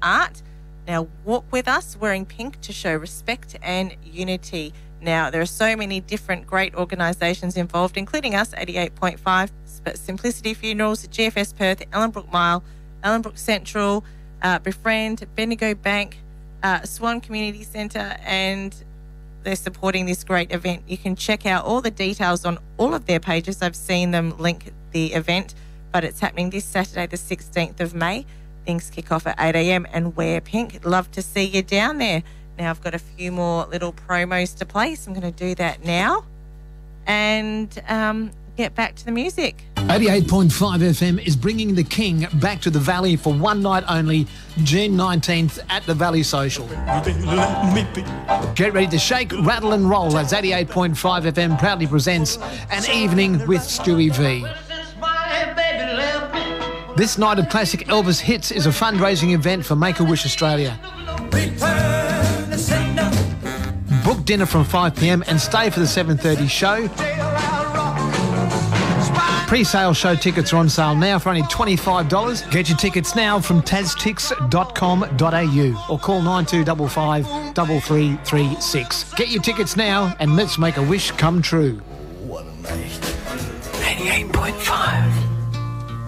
art. Now, walk with us wearing pink to show respect and unity. Now, there are so many different great organisations involved, including us, 88.5, Simplicity Funerals, GFS Perth, Ellenbrook Mile, Ellenbrook Central, Befriend, Bendigo Bank, Swan Community Centre, and they're supporting this great event. You can check out all the details on all of their pages. I've seen them link the event, but it's happening this Saturday, the 16th of May. Things kick off at 8 a.m. and wear pink. Love to see you down there. Now, I've got a few more little promos to play, so I'm going to do that now and get back to the music. 88.5 FM is bringing the King back to the Valley for one night only, June 19th at the Valley Social. Get ready to shake, rattle and roll as 88.5 FM proudly presents An Evening with Stewie V. This night of classic Elvis hits is a fundraising event for Make-A-Wish Australia. Book dinner from 5 p.m. and stay for the 7:30 show. Pre-sale show tickets are on sale now for only $25. Get your tickets now from taztix.com.au or call 9255 3336. Get your tickets now and let's make a wish come true. What a night. 88.5.